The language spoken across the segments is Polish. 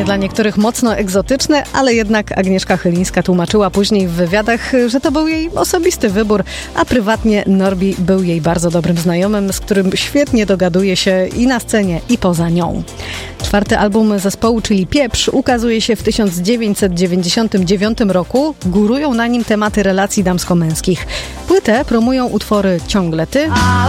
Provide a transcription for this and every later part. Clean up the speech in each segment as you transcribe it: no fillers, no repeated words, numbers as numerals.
określenie dla niektórych mocno egzotyczne, ale jednak Agnieszka Chylińska tłumaczyła później w wywiadach, że to był jej osobisty wybór, a prywatnie Norbi był jej bardzo dobrym znajomym, z którym świetnie dogaduje się i na scenie, i poza nią. 4. album zespołu, czyli Pieprz, ukazuje się w 1999 roku. Górują na nim tematy relacji damsko-męskich. Płytę promują utwory Ciągle ty,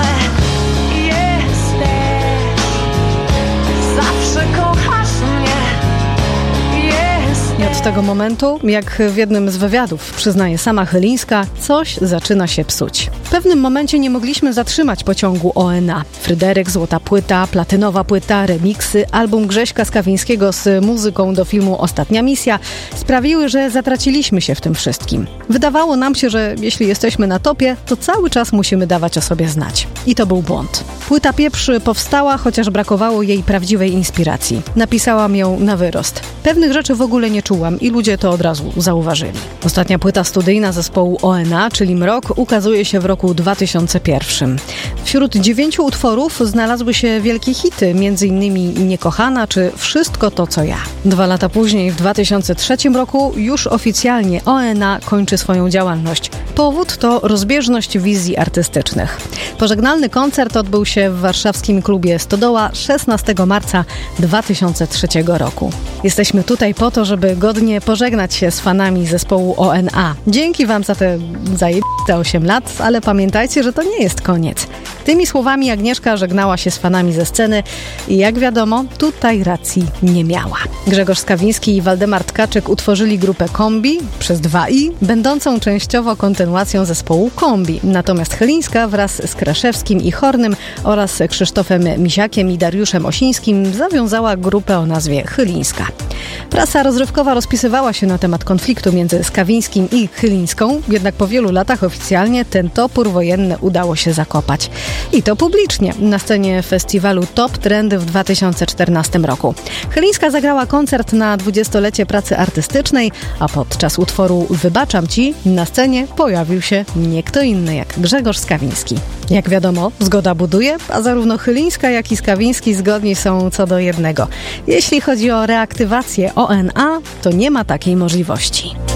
i od tego momentu, jak w jednym z wywiadów przyznaje sama Chylińska, coś zaczyna się psuć. W pewnym momencie nie mogliśmy zatrzymać pociągu ONA. Fryderyk, Złota Płyta, Platynowa Płyta, remiksy, album Grześka Skawińskiego z muzyką do filmu Ostatnia Misja sprawiły, że zatraciliśmy się w tym wszystkim. Wydawało nam się, że jeśli jesteśmy na topie, to cały czas musimy dawać o sobie znać. I to był błąd. Płyta Pieprz powstała, chociaż brakowało jej prawdziwej inspiracji. Napisałam ją na wyrost. Pewnych rzeczy w ogóle nie czułam i ludzie to od razu zauważyli. Ostatnia płyta studyjna zespołu ONA, czyli Mrok, ukazuje się w roku 2001. Wśród 9 utworów znalazły się wielkie hity, m.in. Niekochana czy Wszystko to, co ja. 2 lata później, w 2003 roku, już oficjalnie ONA kończy swoją działalność. Powód to rozbieżność wizji artystycznych. Pożegnalny koncert odbył się w warszawskim klubie Stodoła 16 marca 2003 roku. Jesteśmy tutaj po to, żeby godnie pożegnać się z fanami zespołu ONA. Dzięki Wam za te zajebiste 8 lat, ale pamiętajcie, że to nie jest koniec. Tymi słowami Agnieszka żegnała się z fanami ze sceny i jak wiadomo, tutaj racji nie miała. Grzegorz Skawiński i Waldemar Tkaczyk utworzyli grupę Kombi przez 2i, będącą częściowo kontynuacją zespołu Kombi. Natomiast Chylińska wraz z Kraszewskim i Hornym oraz Krzysztofem Misiakiem i Dariuszem Osińskim zawiązała grupę o nazwie Chylińska. Prasa rozrywkowa rozpisywała się na temat konfliktu między Skawińskim i Chylińską, jednak po wielu latach oficjalnie ten topór wojenny udało się zakopać. I to publicznie, na scenie festiwalu Top Trendy w 2014 roku. Chylińska zagrała koncert na 20-lecie pracy artystycznej, a podczas utworu Wybaczam Ci na scenie pojawił się nie kto inny jak Grzegorz Skawiński. Jak wiadomo, zgoda buduje, a zarówno Chylińska, jak i Skawiński zgodni są co do jednego. Jeśli chodzi o reaktywację ONA, to nie ma takiej możliwości.